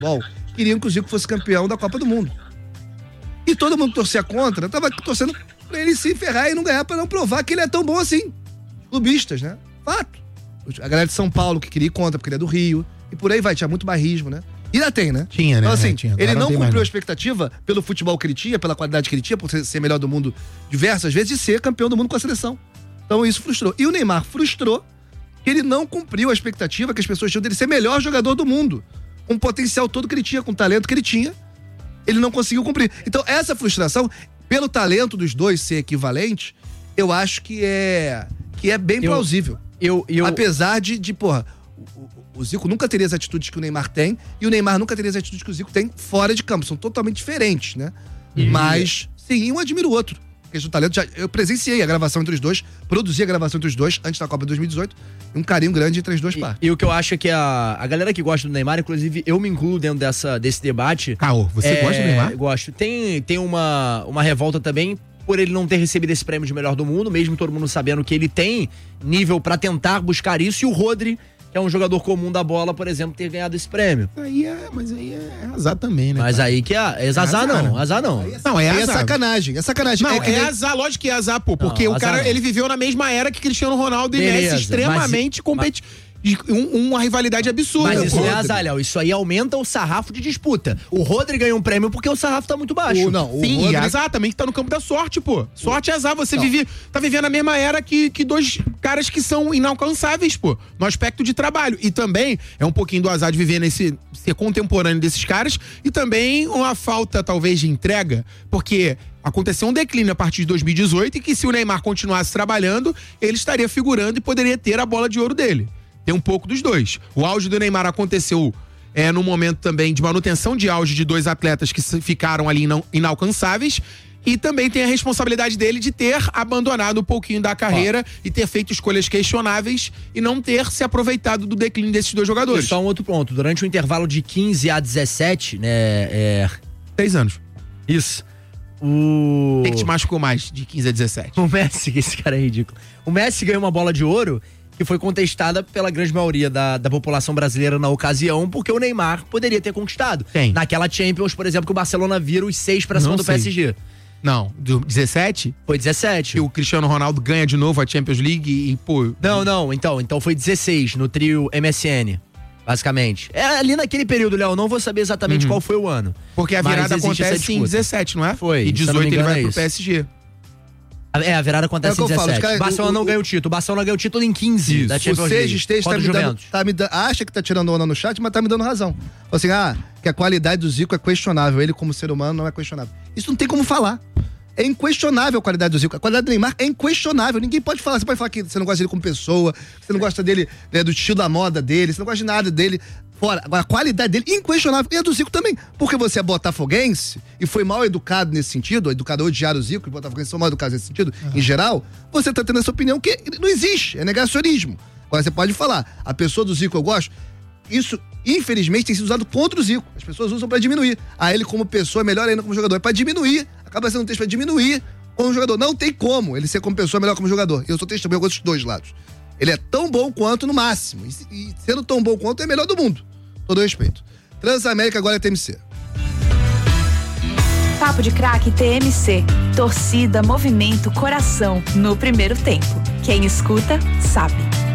futebol queriam que o Zico fosse campeão da Copa do Mundo. E todo mundo torcia contra, tava torcendo pra ele se ferrar e não ganhar, pra não provar que ele é tão bom assim. Clubistas, né? Fato. A galera de São Paulo que queria ir contra, porque ele é do Rio, e por aí vai, tinha muito barrismo, né? E ainda tem, né? Tinha, né? Então, assim, tinha. ele não cumpriu mais, a expectativa pelo futebol que ele tinha, pela qualidade que ele tinha, por ser melhor do mundo diversas vezes, e ser campeão do mundo com a seleção. Então isso frustrou. E o Neymar frustrou que ele não cumpriu a expectativa que as pessoas tinham dele ser melhor jogador do mundo. Com o potencial todo que ele tinha, com o talento que ele tinha, ele não conseguiu cumprir. Então essa frustração, pelo talento dos dois ser equivalente, eu acho que é bem plausível. Apesar de porra, o Zico nunca teria as atitudes que o Neymar tem, e o Neymar nunca teria as atitudes que o Zico tem fora de campo. São totalmente diferentes, né? Mas, sim, um admira o outro. Porque o talento, eu presenciei a gravação entre os dois, produzi a gravação entre os dois antes da Copa de 2018, e um carinho grande entre as duas partes. E o que eu acho é que a galera que gosta do Neymar, inclusive eu me incluo dentro desse debate. Caô, você gosta do Neymar? Gosto. Tem uma revolta também por ele não ter recebido esse prêmio de melhor do mundo, mesmo todo mundo sabendo que ele tem nível pra tentar buscar isso, e o Rodri, que é um jogador comum da bola, por exemplo, ter ganhado esse prêmio. Mas aí é azar também, né? Mas cara? Aí que é azar não, azar não. Não, é azar. É sacanagem, é sacanagem. Não, é azar, lógico que é azar, pô, porque o cara, ele viveu na mesma era que Cristiano Ronaldo e Messi, extremamente competitivos. Uma rivalidade absurda. Mas isso não é azar, Léo. Isso aí aumenta o sarrafo de disputa. O Rodri ganhou um prêmio porque o sarrafo tá muito baixo. Sim, Rodri... e azar também que tá no campo da sorte, pô. Sorte é azar. Você tá vivendo a mesma era que dois caras que são inalcançáveis, pô, no aspecto de trabalho. E também é um pouquinho do azar de viver ser contemporâneo desses caras, e também uma falta, talvez, de entrega, porque aconteceu um declínio a partir de 2018 e que, se o Neymar continuasse trabalhando, ele estaria figurando e poderia ter a bola de ouro dele. Tem um pouco dos dois. O auge do Neymar aconteceu num momento também de manutenção de auge de dois atletas que ficaram ali inalcançáveis, e também tem a responsabilidade dele de ter abandonado um pouquinho da carreira e ter feito escolhas questionáveis e não ter se aproveitado do declínio desses dois jogadores. E só um outro ponto. Durante o intervalo de 15 a 17, né? 3 anos. Isso. O que te machucou mais de 15 a 17? O Messi, esse cara é ridículo. O Messi ganhou uma bola de ouro que foi contestada pela grande maioria da população brasileira na ocasião, porque o Neymar poderia ter conquistado. Quem? Naquela Champions, por exemplo, que o Barcelona vira os 6 pra cima do PSG. Não, do 17? Foi 17. E o Cristiano Ronaldo ganha de novo a Champions League e, pô... Não, então foi 16, no trio MSN, basicamente. É ali naquele período, Léo, não vou saber exatamente qual foi o ano. Porque a virada acontece em 17, não é? Foi. E 18 ele vai pro PSG. A virada acontece em 17. O Barcelona não ganha o título. O Barcelona ganha o título em 15 da Champions League. O acha que tá tirando onda no chat, mas tá me dando razão. Assim, que a qualidade do Zico é questionável. Ele, como ser humano, não é questionável. Isso não tem como falar. É inquestionável a qualidade do Zico. A qualidade do Neymar é inquestionável. Ninguém pode falar. Você pode falar que você não gosta dele como pessoa, que você não gosta dele, né, do estilo da moda dele, você não gosta de nada dele. Fora. Agora, a qualidade dele, inquestionável. E a do Zico também. Porque você é botafoguense e foi mal educado nesse sentido, educado a odiar o Zico, e botafoguenses são mal educados nesse sentido, em geral, você tá tendo essa opinião que não existe. É negacionismo. Agora, você pode falar, a pessoa do Zico eu gosto. Isso, infelizmente, tem sido usado contra o Zico. As pessoas usam pra diminuir. Ele, como pessoa, é melhor ainda como jogador. É pra diminuir. Acaba sendo um texto pra diminuir como jogador. Não tem como ele ser como pessoa melhor como jogador. Eu sou testemunho, eu gosto dos dois lados. Ele é tão bom quanto no máximo. E sendo tão bom quanto, é melhor do mundo. Todo respeito. Transamérica agora é TMC. Papo de Craque TMC. Torcida, movimento, coração no primeiro tempo. Quem escuta, sabe.